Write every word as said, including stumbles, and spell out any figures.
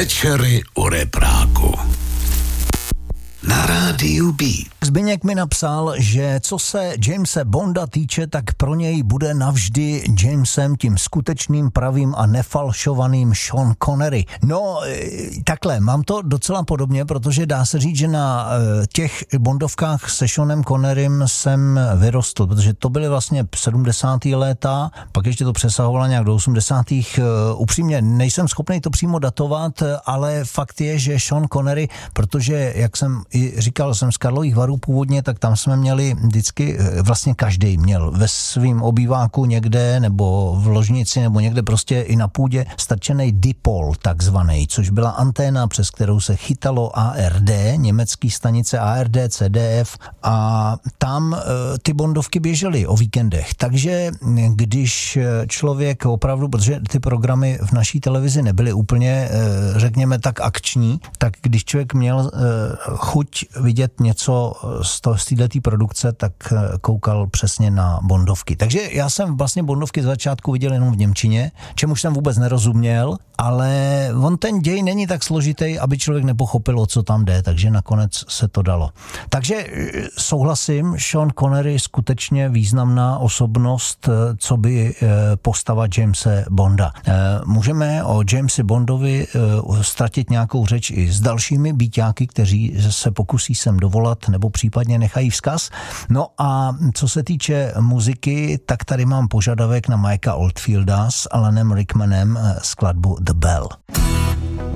Večery u repráku na rádiu B. Zbyněk mi napsal, že co se Jamese Bonda týče, tak pro něj bude navždy Jamesem tím skutečným, pravým a nefalšovaným Sean Connery. No, takhle, mám to docela podobně, protože dá se říct, že na těch Bondovkách se Seanem Connerym jsem vyrostl, protože to byly vlastně sedmdesátá léta, pak ještě to přesahovalo nějak do osmdesátých Upřímně nejsem schopný to přímo datovat, ale fakt je, že Sean Connery, protože, jak jsem i říkal, jsem z Karlových Varů původně, tak tam jsme měli vždycky, vlastně každý měl ve svým obýváku někde, nebo v ložnici, nebo někde prostě i na půdě strčený dipol takzvaný, což byla anténa, přes kterou se chytalo A R D, německý stanice A R D, C D F, a tam ty Bondovky běžely o víkendech. Takže když člověk opravdu, protože ty programy v naší televizi nebyly úplně, řekněme tak, akční, tak když člověk měl chuť vidět něco z, to, z této produkce, tak koukal přesně na Bondovky. Takže já jsem vlastně Bondovky z začátku viděl jenom v němčině, čemuž jsem vůbec nerozuměl, ale on ten děj není tak složitý, aby člověk nepochopil, o co tam jde, takže nakonec se to dalo. Takže souhlasím, Sean Connery skutečně významná osobnost, co by postava Jamese Bonda. Můžeme o Jamesi Bondovi ztratit nějakou řeč i s dalšími býťáky, kteří se pokusí sem dovolat nebo případně nechají vzkaz. No a co se týče muziky, tak tady mám požadavek na Mikea Oldfielda s Alanem Rickmanem skladbu The Bell.